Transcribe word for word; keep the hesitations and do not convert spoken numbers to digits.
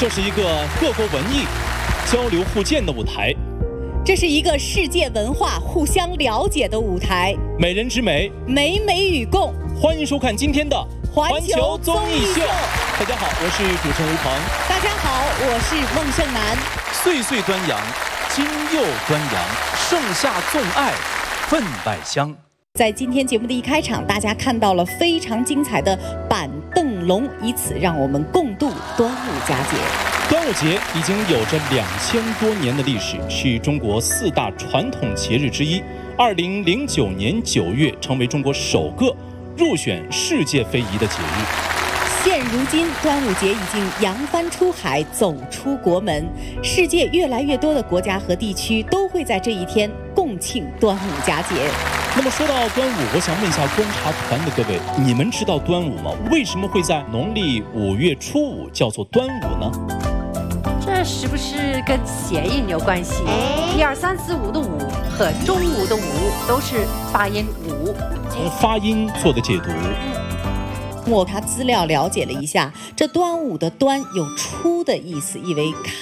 这是一个各国文艺交流互鉴的舞台， 这是一个世界文化互相了解的舞台。 美人之美， 美美与共。 欢迎收看今天的环球综艺秀。 大家好，我是主持人吴鹏。 大家好，我是孟胜男。 岁岁端阳，今又端阳，盛夏纵爱，分外香。 在今天节目的一开场，大家看到了非常精彩的板凳龙，以此让我们共度端午佳节。 端午节已经有着两千多年的历史，是中国四大传统节日之一。二零零九年九月，成为中国首个入选世界非遗的节日。 现如今，端午节已经扬帆出海，走出国门，世界越来越多的国家和地区都会在这一天共庆端午佳节。 那么说到端午，我想问一下观察团的各位，你们知道端午吗？为什么会在农历五月初五叫做端午呢？ 这是不是跟谐音有关系？一二三四五的五和中午的午都是发音午， 从发音做的解读。 我查资料了解了一下，这端午的端有出的意思，意为